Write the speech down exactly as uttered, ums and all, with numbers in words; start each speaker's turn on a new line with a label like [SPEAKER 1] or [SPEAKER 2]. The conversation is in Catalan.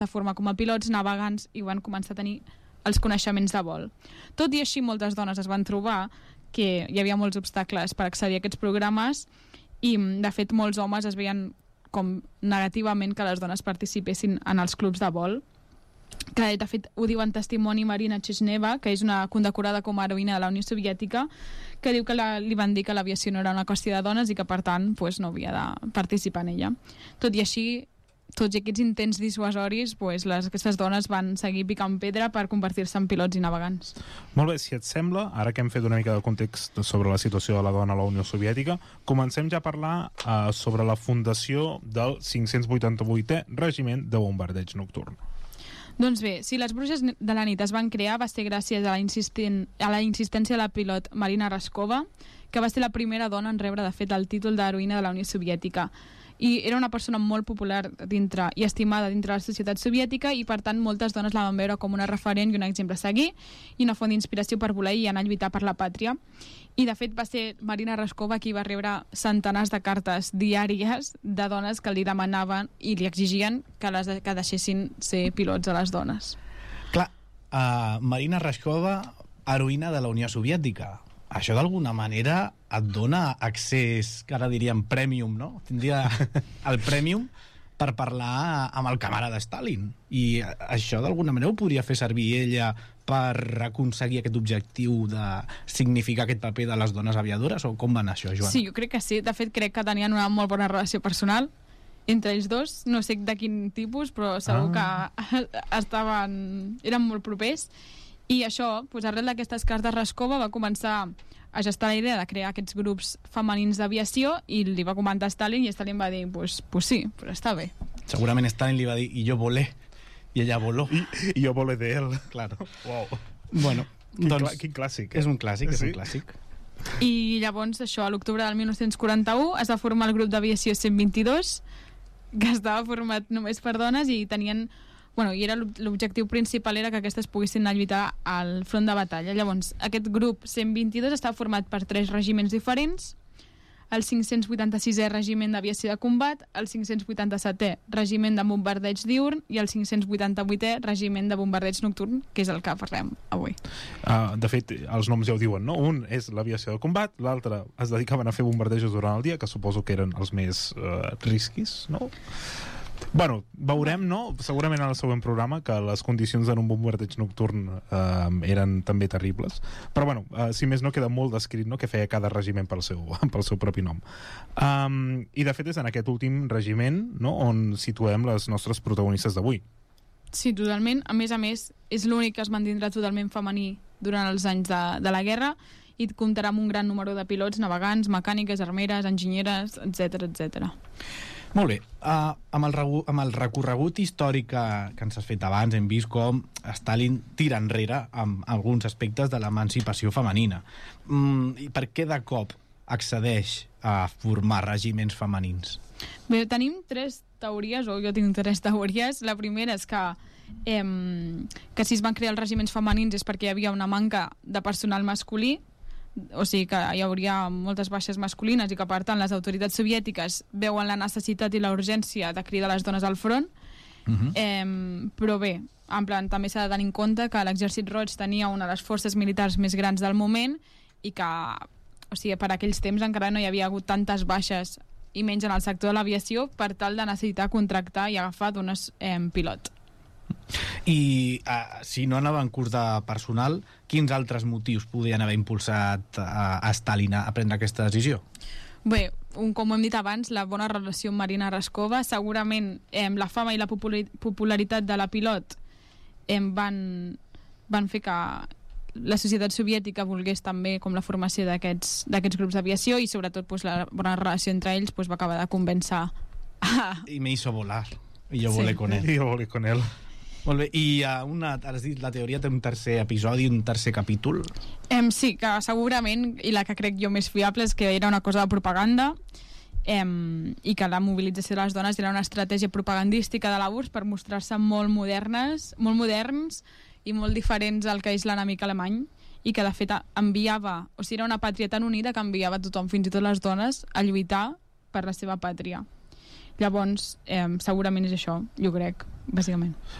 [SPEAKER 1] de forma com a pilots, navegants, i van començar a tenir els coneixements de vol. Tot i així, moltes dones es van trobar que hi havia molts obstacles per accedir a aquests programes i, de fet, molts homes es veien com negativament que les dones participessin en els clubs de vol. Que, de fet, ho diu en testimoni Marina Chesneva, que és una condecorada com a heroïna de la Unió Soviètica, que diu que la, li van dir que l'aviació no era una qüestió de dones i que, per tant, pues, no havia de participar en ella. Tot i així, tots aquests intents dissuasoris, pues, les, aquestes dones van seguir picant pedra per convertir-se en pilots i navegants.
[SPEAKER 2] Molt bé, si et sembla, ara que hem fet una mica de context sobre la situació de la dona a la Unió Soviètica, comencem ja a parlar uh, sobre la fundació del cinc-cents vuitanta-vuitè Regiment de Bombardeig Nocturn.
[SPEAKER 1] Doncs bé, si les bruixes de la nit es van crear va ser gràcies a la, insistent, a la insistència de la pilot Marina Raskova, que va ser la primera dona en rebre, de fet, el títol d'heroïna de la Unió Soviètica. I era una persona molt popular dintre i estimada dintre la societat soviètica i, per tant, moltes dones la van veure com una referent i un exemple a seguir i una font d'inspiració per voler i anar a lluitar per la pàtria. I, de fet, va ser Marina Raskova qui va rebre centenars de cartes diàries de dones que li demanaven i li exigien que, les, que deixessin ser pilots a les dones.
[SPEAKER 3] Clar, uh, Marina Raskova, heroïna de la Unió Soviètica. Això d'alguna manera et dona accés, que ara diríem premium, no? Tindria el premium per parlar amb el camarada Stalin. I això d'alguna manera ho podria fer servir ella per aconseguir aquest objectiu de significar aquest paper de les dones aviadores, o com va anar això, Joana?
[SPEAKER 1] Sí, jo crec que sí. De fet, crec que tenien una molt bona relació personal entre ells dos. No sé de quin tipus, però segur ah. que estaven, eren molt propers. I això, doncs, arrel d'aquestes cartes, Raskova va començar a gestar la idea de crear aquests grups femenins d'aviació i li va comentar a Stalin i Stalin va dir, pues, pues sí, però està bé.
[SPEAKER 3] Segurament Stalin li va dir, i jo volé, i ella voló.
[SPEAKER 2] I, i jo volé de él.
[SPEAKER 3] Claro.
[SPEAKER 2] Wow.
[SPEAKER 3] Bueno,
[SPEAKER 2] quin,
[SPEAKER 3] doncs...
[SPEAKER 2] clà, quin clàssic. Eh?
[SPEAKER 3] És un clàssic,
[SPEAKER 2] sí.
[SPEAKER 3] és un clàssic.
[SPEAKER 1] I llavors, això, a l'octubre del mil nou-cents quaranta-u es va formar el grup d'aviació cent vint-i-dos, que estava format només per dones i tenien... Bueno, i era l'objectiu principal era que aquestes poguessin anar a lluitar al front de batalla. Llavors, aquest grup cent vint-i-dos està format per tres regiments diferents: el cinc-cents vuitanta-sisè Regiment d'Aviació de Combat, el cinc-cents vuitanta-setè Regiment de Bombardeig Diürn i el cinc-cents vuitanta-vuitè Regiment de Bombardeig Nocturn, que és el que parlem avui.
[SPEAKER 2] Uh, de fet, els noms ja ho diuen, no? Un és l'aviació de combat, l'altre es dedicaven a fer bombardejos durant el dia, que suposo que eren els més uh, risquis, no? Bueno, veurem, no? Segurament en el següent programa que les condicions en un bombardeig nocturn eh, eren també terribles, però bueno, eh, si més no queda molt descrit, no?, que feia cada regiment pel seu, pel seu propi nom. Um, i de fet és en aquest últim regiment, no?, on situem les nostres protagonistes d'avui.
[SPEAKER 1] Sí, totalment. A més a més, és l'únic que es mantindrà totalment femení durant els anys de, de la guerra i comptarà amb un gran número de pilots, navegants, mecàniques, armeres, enginyeres, etcètera, etcètera.
[SPEAKER 3] Molt bé, uh, amb, el regu- amb el recorregut històric que, que ens has fet abans hem vist com Stalin tira enrere amb alguns aspectes de l'emancipació femenina. Mm, I per què de cop accedeix a formar regiments femenins?
[SPEAKER 1] Bé, tenim tres teories, o jo tinc tres teories. La primera és que, eh, que si es van crear els regiments femenins és perquè hi havia una manca de personal masculí, o sigui que hi hauria moltes baixes masculines i que, per tant, les autoritats soviètiques veuen la necessitat i la urgència de cridar les dones al front. Uh-huh. eh, però bé, en plan, també s'ha de tenir en compte que l'exèrcit roig tenia una de les forces militars més grans del moment i que, o sigui, per aquells temps encara no hi havia hagut tantes baixes, i menys en el sector de l'aviació, per tal de necessitar contractar i agafar dones eh, pilot.
[SPEAKER 3] I uh, si no anava en curs de personal, quins altres motius podien haver impulsat uh, a Stalin a prendre aquesta decisió?
[SPEAKER 1] Bé, un, com hem dit abans, la bona relació amb Marina Raskova, segurament eh, la fama i la popularitat de la pilot eh, van, van fer que la societat soviètica volgués també com la formació d'aquests d'aquests grups d'aviació i sobretot pues, la bona relació entre ells pues, va acabar de convèncer a...
[SPEAKER 3] I me hizo volar i jo
[SPEAKER 1] Sí.
[SPEAKER 3] volé con él.
[SPEAKER 2] I jo volé con él.
[SPEAKER 3] Molt bé, i uh, una, has dit, la teoria té un tercer episodi, un tercer capítol.
[SPEAKER 1] Em, sí, que segurament, i la que crec jo més fiable, és que era una cosa de propaganda em, i que la mobilització de les dones era una estratègia propagandística de la U R S S per mostrar-se molt modernes, molt moderns i molt diferents al que és l'enemic alemany, i que de fet enviava, o sigui, era una pàtria tan unida que enviava tothom, fins i tot les dones, a lluitar per la seva pàtria. Llavors, eh, segurament és això, jo crec, bàsicament.